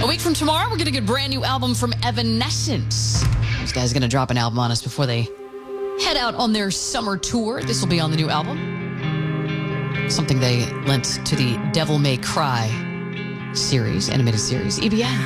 A week from tomorrow, we're going to get a brand new album from Evanescence. These guys are going to drop an album on us before they head out on their summer tour. This will be on the new album. Something they lent to the Devil May Cry series, animated series, EBN.